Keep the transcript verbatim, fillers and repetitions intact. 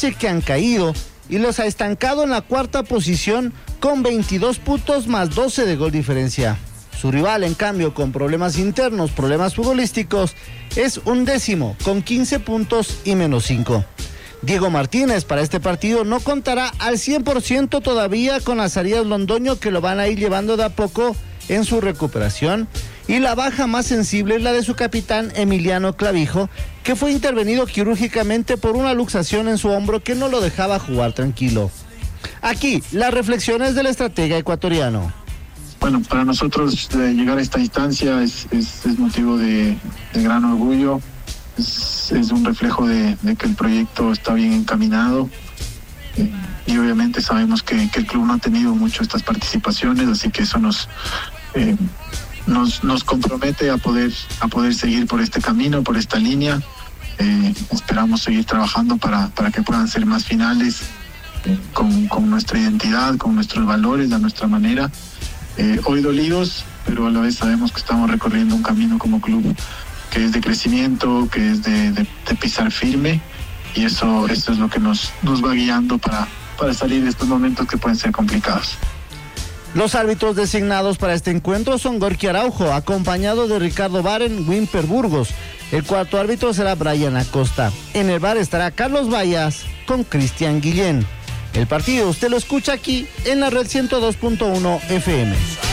Limache, que han caído y los ha estancado en la cuarta posición con veintidós puntos más doce de gol diferencia. Su rival, en cambio, con problemas internos, problemas futbolísticos, es un décimo con quince puntos y menos cinco. Diego Martínez para este partido no contará al cien por ciento todavía con Azarías Londoño, que lo van a ir llevando de a poco en su recuperación, y la baja más sensible es la de su capitán Emiliano Clavijo, que fue intervenido quirúrgicamente por una luxación en su hombro que no lo dejaba jugar tranquilo. Aquí, las reflexiones del estratega ecuatoriano. Bueno, para nosotros eh, llegar a esta instancia es, es, es motivo de, de gran orgullo, es, es un reflejo de, de que el proyecto está bien encaminado, eh, y obviamente sabemos que, que el club no ha tenido mucho estas participaciones, así que eso nos, eh, nos, nos compromete a poder, a poder seguir por este camino, por esta línea. Eh, esperamos seguir trabajando para, para que puedan ser más finales, eh, con, con nuestra identidad, con nuestros valores, a nuestra manera. Eh, hoy dolidos, pero a la vez sabemos que estamos recorriendo un camino como club que es de crecimiento, que es de, de, de pisar firme, y eso, eso es lo que nos, nos va guiando para, para salir de estos momentos que pueden ser complicados. Los árbitros designados para este encuentro son Gorky Araujo, acompañado de Ricardo Baren, Wimper Burgos. El cuarto árbitro será Brian Acosta. En el bar estará Carlos Vallas con Cristian Guillén. El partido usted lo escucha aquí en la red ciento dos punto uno F M.